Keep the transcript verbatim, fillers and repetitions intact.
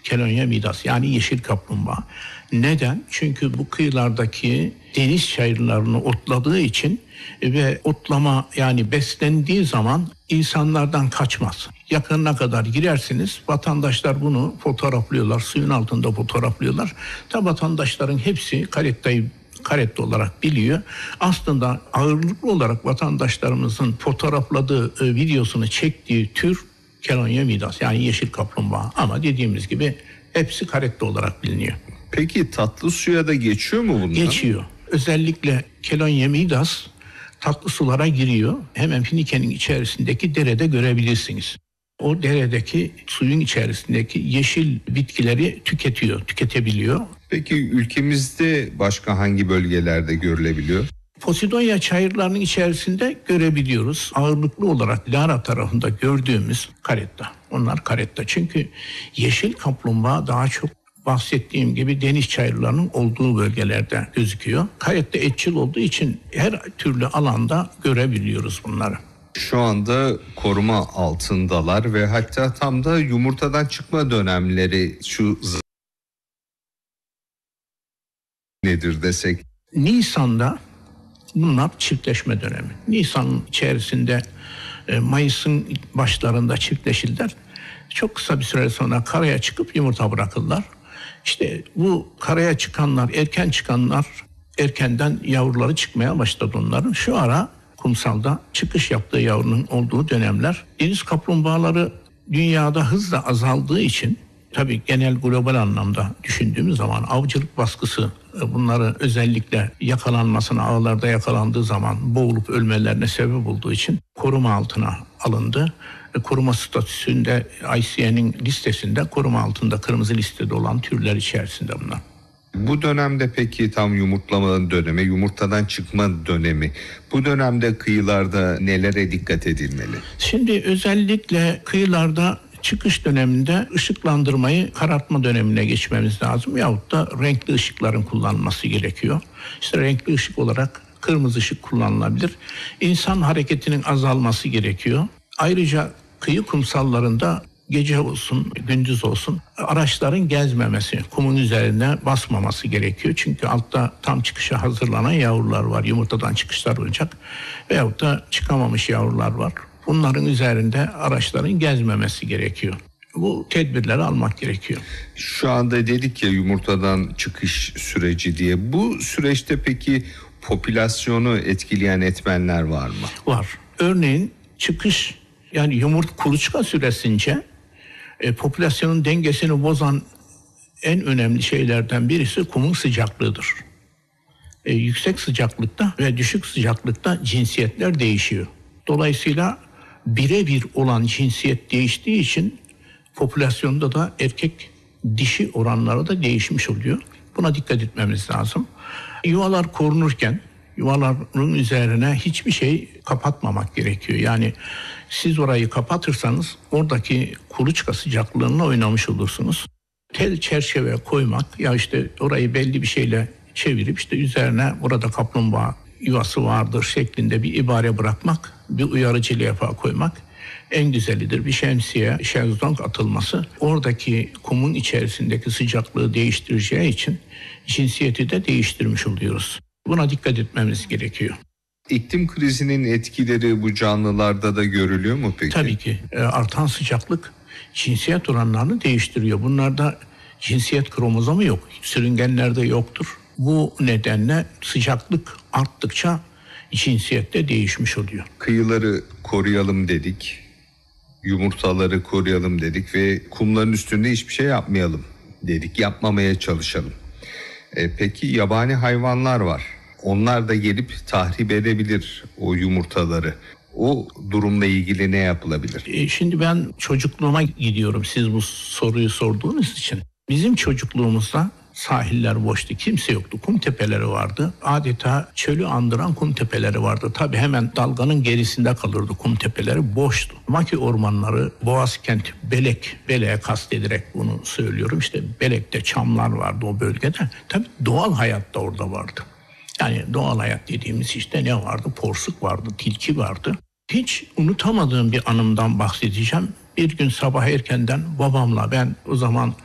Kelonya midas yani yeşil kaplumbağa. Neden? Çünkü bu kıyılardaki deniz çayırlarını otladığı için ve otlama yani beslendiği zaman insanlardan kaçmaz. Yakınına kadar girersiniz, vatandaşlar bunu fotoğraflıyorlar, suyun altında fotoğraflıyorlar. Tabi vatandaşların hepsi karettayı karette olarak biliyor. Aslında ağırlıklı olarak vatandaşlarımızın fotoğrafladığı, e, videosunu çektiği tür Kelonya midas yani yeşil kaplumbağa. Ama dediğimiz gibi hepsi karette olarak biliniyor. Peki tatlı suya da geçiyor mu bunlar? Geçiyor. Özellikle Kelonya midas tatlı sulara giriyor. Hemen Finike'nin içerisindeki derede görebilirsiniz. O deredeki suyun içerisindeki yeşil bitkileri tüketiyor, tüketebiliyor. Peki ülkemizde başka hangi bölgelerde görülebiliyor? Posidonia çayırlarının içerisinde görebiliyoruz. Ağırlıklı olarak Lara tarafında gördüğümüz karetta. Onlar karetta. Çünkü yeşil kaplumbağa daha çok bahsettiğim gibi deniz çayırlarının olduğu bölgelerde gözüküyor. Karetta etçil olduğu için her türlü alanda görebiliyoruz bunları. Şu anda koruma altındalar ve hatta tam da yumurtadan çıkma dönemleri şu z- nedir desek? Nisan'da bunlar çiftleşme dönemi. Nisan'ın içerisinde e, Mayıs'ın başlarında çiftleşirler. Çok kısa bir süre sonra karaya çıkıp yumurta bırakırlar. İşte bu karaya çıkanlar, erken çıkanlar erkenden yavruları çıkmaya başladı onların. Şu ara kumsalda çıkış yaptığı yavrunun olduğu dönemler. Deniz kaplumbağaları dünyada hızla azaldığı için tabii genel global anlamda düşündüğümüz zaman avcılık baskısı bunları özellikle yakalanmasına, ağlarda yakalandığı zaman boğulup ölmelerine sebep olduğu için koruma altına alındı. Koruma statüsünde I C N'in listesinde koruma altında kırmızı listede olan türler içerisinde bunlar. Bu dönemde peki tam yumurtlama dönemi, yumurtadan çıkma dönemi. Bu dönemde kıyılarda nelere dikkat edilmeli? Şimdi özellikle kıyılarda çıkış döneminde ışıklandırmayı karartma dönemine geçmemiz lazım. Yahut da renkli ışıkların kullanılması gerekiyor. İşte renkli ışık olarak kırmızı ışık kullanılabilir. İnsan hareketinin azalması gerekiyor. Ayrıca kıyı kumsallarında gece olsun, gündüz olsun araçların gezmemesi, kumun üzerine basmaması gerekiyor. Çünkü altta tam çıkışa hazırlanan yavrular var. Yumurtadan çıkışlar olacak. Veyahut da çıkamamış yavrular var. Bunların üzerinde araçların gezmemesi gerekiyor. Bu tedbirleri almak gerekiyor. Şu anda dedik ya yumurtadan çıkış süreci diye. Bu süreçte peki popülasyonu etkileyen etmenler var mı? Var. Örneğin çıkış yani yumurta kuluçka süresince e, popülasyonun dengesini bozan en önemli şeylerden birisi kumun sıcaklığıdır. E, yüksek sıcaklıkta ve düşük sıcaklıkta cinsiyetler değişiyor. Dolayısıyla birebir olan cinsiyet değiştiği için popülasyonda da erkek dişi oranları da değişmiş oluyor. Buna dikkat etmemiz lazım. Yuvalar korunurken yuvaların üzerine hiçbir şey kapatmamak gerekiyor. Yani siz orayı kapatırsanız oradaki kuluçka sıcaklığına oynamış olursunuz. Tel çerçeve koymak ya işte orayı belli bir şeyle çevirip işte üzerine burada kaplumbağa yuvası vardır şeklinde bir ibare bırakmak, bir uyarıcı levha koymak en güzelidir. Bir şemsiye, şezlong atılması oradaki kumun içerisindeki sıcaklığı değiştireceği için cinsiyeti de değiştirmiş oluyoruz. Buna dikkat etmemiz gerekiyor. İklim krizinin etkileri bu canlılarda da görülüyor mu peki? Tabii ki e, artan sıcaklık cinsiyet oranlarını değiştiriyor. Bunlarda cinsiyet kromozomu yok. Sürüngenlerde yoktur. Bu nedenle sıcaklık arttıkça cinsiyet de değişmiş oluyor. Kıyıları koruyalım dedik. Yumurtaları koruyalım dedik ve kumların üstünde hiçbir şey yapmayalım dedik. Yapmamaya çalışalım. E, peki yabani hayvanlar var. Onlar da gelip tahrip edebilir o yumurtaları. O durumla ilgili ne yapılabilir? E, şimdi ben çocukluğuma gidiyorum siz bu soruyu sorduğunuz için. Bizim çocukluğumuzda sahiller boştu. Kimse yoktu. Kum tepeleri vardı. Adeta çölü andıran kum tepeleri vardı. Tabii hemen dalganın gerisinde kalırdı kum tepeleri. Boştu. Maki ormanları, Boğazkent, Belek, Belek'e kastederek bunu söylüyorum. İşte Belek'te çamlar vardı o bölgede. Tabii doğal hayat da orada vardı. Yani doğal hayat dediğimiz işte ne vardı? Porsuk vardı, tilki vardı. Hiç unutamadığım bir anımdan bahsedeceğim. Bir gün sabah erkenden babamla ben o zaman